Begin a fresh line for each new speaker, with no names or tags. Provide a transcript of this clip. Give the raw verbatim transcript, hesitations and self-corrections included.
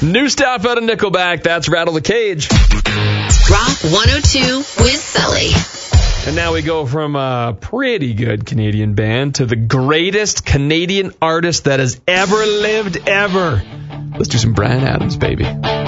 New stuff out of Nickelback. That's Rattle the Cage.
Rock one oh two with Sully.
And now we go from a pretty good Canadian band to the greatest Canadian artist that has ever lived, ever. Let's do some Bryan Adams, baby.